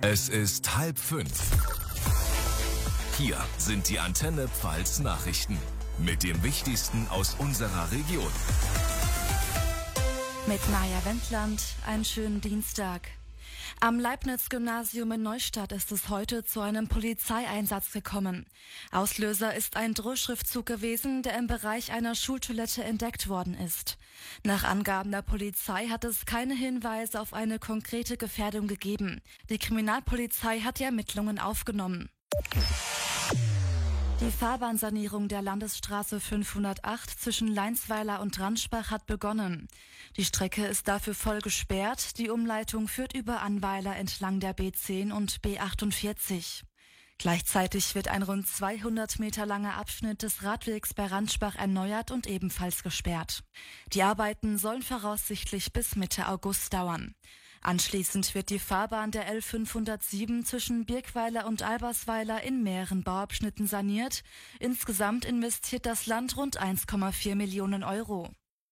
Es ist 4:30. Hier sind die Antenne Pfalz Nachrichten mit dem Wichtigsten aus unserer Region. Mit Maja Wendland, einen schönen Dienstag. Am Leibniz-Gymnasium in Neustadt ist es heute zu einem Polizeieinsatz gekommen. Auslöser ist ein Drohschriftzug gewesen, der im Bereich einer Schultoilette entdeckt worden ist. Nach Angaben der Polizei hat es keine Hinweise auf eine konkrete Gefährdung gegeben. Die Kriminalpolizei hat die Ermittlungen aufgenommen. Die Fahrbahnsanierung der Landesstraße 508 zwischen Leinsweiler und Ranschbach hat begonnen. Die Strecke ist dafür voll gesperrt. Die Umleitung führt über Annweiler entlang der B10 und B48. Gleichzeitig wird ein rund 200 Meter langer Abschnitt des Radwegs bei Ranschbach erneuert und ebenfalls gesperrt. Die Arbeiten sollen voraussichtlich bis Mitte August dauern. Anschließend wird die Fahrbahn der L507 zwischen Birkweiler und Albersweiler in mehreren Bauabschnitten saniert. Insgesamt investiert das Land rund 1,4 Millionen Euro.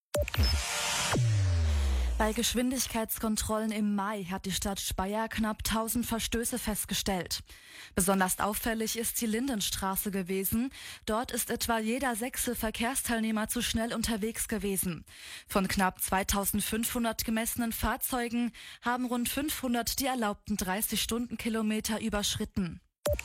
Bei Geschwindigkeitskontrollen im Mai hat die Stadt Speyer knapp 1000 Verstöße festgestellt. Besonders auffällig ist die Lindenstraße gewesen. Dort ist etwa jeder 6. Verkehrsteilnehmer zu schnell unterwegs gewesen. Von knapp 2500 gemessenen Fahrzeugen haben rund 500 die erlaubten 30 Stundenkilometer überschritten.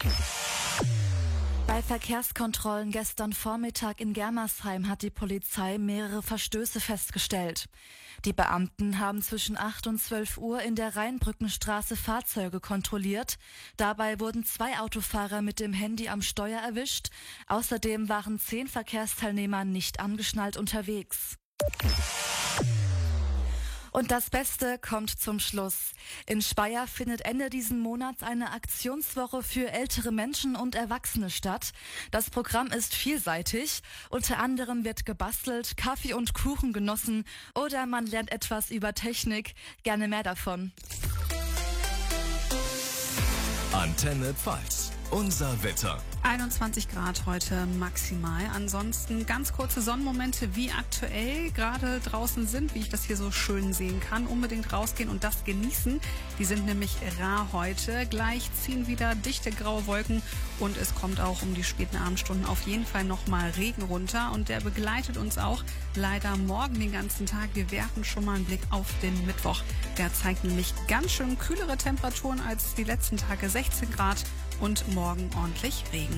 Bei Verkehrskontrollen gestern Vormittag in Germersheim hat die Polizei mehrere Verstöße festgestellt. Die Beamten haben zwischen 8 und 12 Uhr in der Rheinbrückenstraße Fahrzeuge kontrolliert. Dabei wurden 2 Autofahrer mit dem Handy am Steuer erwischt. Außerdem waren 10 Verkehrsteilnehmer nicht angeschnallt unterwegs. Und das Beste kommt zum Schluss. In Speyer findet Ende diesen Monats eine Aktionswoche für ältere Menschen und Erwachsene statt. Das Programm ist vielseitig. Unter anderem wird gebastelt, Kaffee und Kuchen genossen oder man lernt etwas über Technik. Gerne mehr davon. Antenne Pfalz. Unser Wetter. 21 Grad heute maximal. Ansonsten ganz kurze Sonnenmomente, wie aktuell gerade draußen sind, wie ich das hier so schön sehen kann. Unbedingt rausgehen und das genießen. Die sind nämlich rar heute. Gleich ziehen wieder dichte graue Wolken und es kommt auch um die späten Abendstunden auf jeden Fall nochmal Regen runter. Und der begleitet uns auch leider morgen den ganzen Tag. Wir werfen schon mal einen Blick auf den Mittwoch. Der zeigt nämlich ganz schön kühlere Temperaturen als die letzten Tage, 16 Grad. Und morgen ordentlich Regen.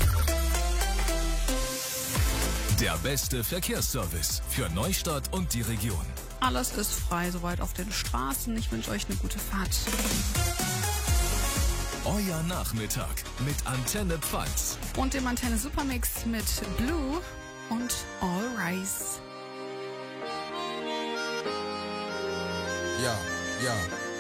Der beste Verkehrsservice für Neustadt und die Region. Alles ist frei soweit auf den Straßen. Ich wünsche euch eine gute Fahrt. Euer Nachmittag mit Antenne Pfalz. Und dem Antenne Supermix mit Blue und All Rise. Ja.